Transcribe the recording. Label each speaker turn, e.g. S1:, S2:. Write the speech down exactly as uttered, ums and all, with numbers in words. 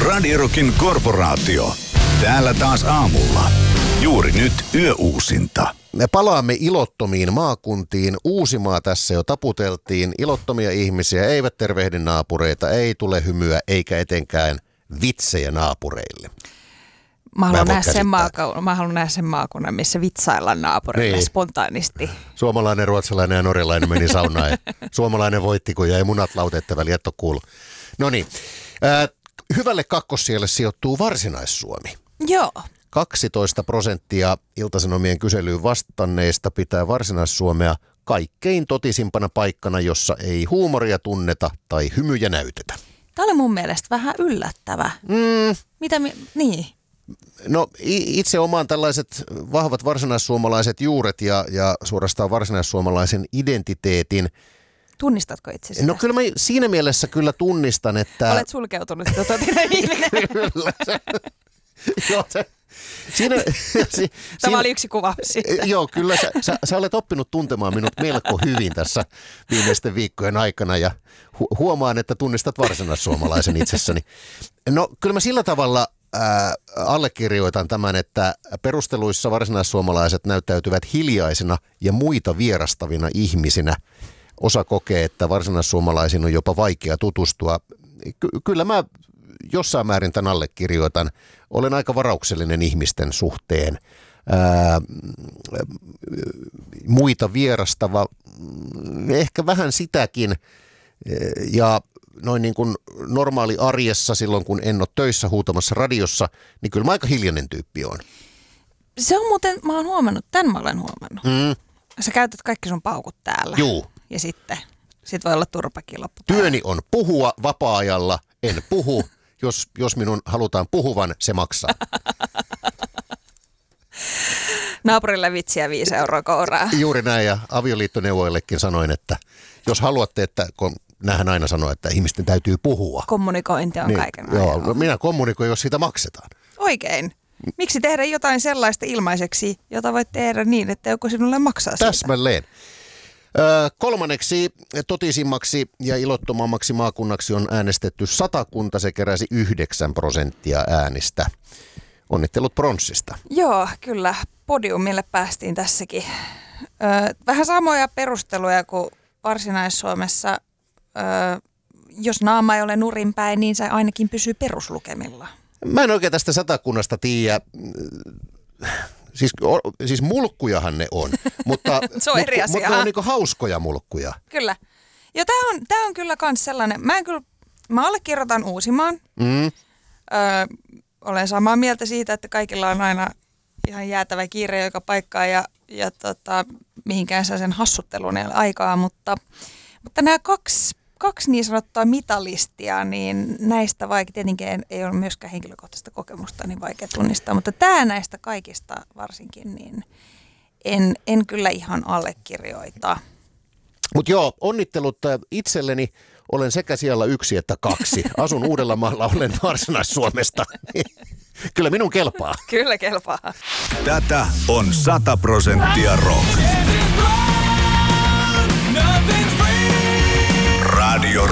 S1: Radio Rockin korporaatio. Täällä taas aamulla. Juuri nyt yöuusinta.
S2: Me palaamme ilottomiin maakuntiin. Uusimaa tässä jo taputeltiin. Ilottomia ihmisiä eivät tervehdi naapureita, ei tule hymyä eikä etenkään vitsejä naapureille.
S3: Mä haluan, nähdä sen, maaka- mä haluan nähdä sen maakunnan, missä vitsaillaan naapureille niin. Spontaanisti.
S2: Suomalainen, ruotsalainen ja norjalainen meni saunaan ja suomalainen voitti, kun jäi munat lauteettavalle, jättö kuulu. No niin, äh, hyvälle kakkossijalle sijoittuu Varsinais-Suomi.
S3: Joo.
S2: kaksitoista prosenttia Ilta-Sanomien kyselyyn vastanneista pitää Varsinais-Suomea kaikkein totisimpana paikkana, jossa ei huumoria tunneta tai hymyjä näytetä.
S3: Tämä oli mun mielestä vähän yllättävä.
S2: Mm.
S3: Mitä mi- niin?
S2: No itse omaan tällaiset vahvat varsinaissuomalaiset juuret ja, ja suorastaan varsinaissuomalaisen identiteetin.
S3: Tunnistatko itsesi?
S2: No kyllä mä siinä mielessä kyllä tunnistan, että...
S3: Olet sulkeutunut totinen ihminen.
S2: Kyllä. Se, joo, se, siinä, si,
S3: Tämä
S2: siinä,
S3: oli yksi kuva siitä.
S2: Joo, kyllä sä, sä, sä olet oppinut tuntemaan minut melko hyvin tässä viimeisten viikkojen aikana ja hu- huomaan, että tunnistat varsinaissuomalaisen itsessäni. No kyllä mä sillä tavalla... Ää, allekirjoitan tämän, että perusteluissa varsinaissuomalaiset näyttäytyvät hiljaisina ja muita vierastavina ihmisinä. Osa kokee, että varsinaissuomalaisiin on jopa vaikea tutustua. Ky- kyllä mä jossain määrin tämän allekirjoitan. Olen aika varauksellinen ihmisten suhteen. Ää, muita vierastava, ehkä vähän sitäkin ja noin niin kuin normaali arjessa silloin, kun en ole töissä huutamassa radiossa, niin kyllä mä aika hiljainen tyyppi on.
S3: Se on muuten, mä oon huomannut, tämän mä olen huomannut.
S2: Mm.
S3: Sä käytät kaikki sun paukut täällä.
S2: Juu.
S3: Ja sitten, sit voi olla turpakin loppupäivä.
S2: Työni on puhua vapaa-ajalla, en puhu. Jos, jos minun halutaan puhuvan, se maksaa.
S3: Naapurille vitsiä viisi euroa kouraa.
S2: Juuri näin, ja avioliittoneuvoillekin sanoin, että jos haluatte, että... Kun nämähän aina sanoo, että ihmisten täytyy puhua.
S3: Kommunikointi on
S2: niin,
S3: kaiken
S2: joo,
S3: ajan.
S2: no minä kommunikoin, jos siitä maksetaan.
S3: Oikein. Miksi tehdä jotain sellaista ilmaiseksi, jota voit tehdä niin, että joku sinulle maksaa siitä?
S2: Täsmälleen. Ö, kolmanneksi totisimmaksi ja ilottomammaksi maakunnaksi on äänestetty Satakunta. Se keräsi yhdeksän prosenttia äänistä. Onnittelut pronssista.
S3: Joo, kyllä. Podiumille päästiin tässäkin. Ö, vähän samoja perusteluja kuin Varsinais-Suomessa. Öö, jos naama ei ole nurinpäin, niin se ainakin pysyy peruslukemilla.
S2: Mä en oikein tästä Satakunnasta tiedä. Siis, o, siis mulkkujahan ne on, mutta,
S3: se on eri
S2: mut,
S3: asia.
S2: mutta ne on niinku hauskoja mulkkuja.
S3: Kyllä. Ja tää on, tää on kyllä kans sellainen, mä en kyllä, mä allekirjoitan Uusimaan. Mm. Öö, olen samaa mieltä siitä, että kaikilla on aina ihan jäätävä kiire joka paikkaan ja, ja tota, mihinkään sen hassutteluun ei ole aikaa, mutta, mutta nämä kaksi Kaksi niin sanottua mitalistia, niin näistä vaikka tietenkin ei ole myöskään henkilökohtaista kokemusta, niin vaikea tunnistaa. Mutta tämä näistä kaikista varsinkin, niin en, en kyllä ihan allekirjoita.
S2: Mutta joo, onnittelut itselleni. Olen sekä siellä yksi että kaksi. Asun Uudellamaalla, olen Varsinais-Suomesta. Kyllä minun kelpaa.
S3: Kyllä kelpaa.
S1: Tätä on sata prosenttia rock. Radio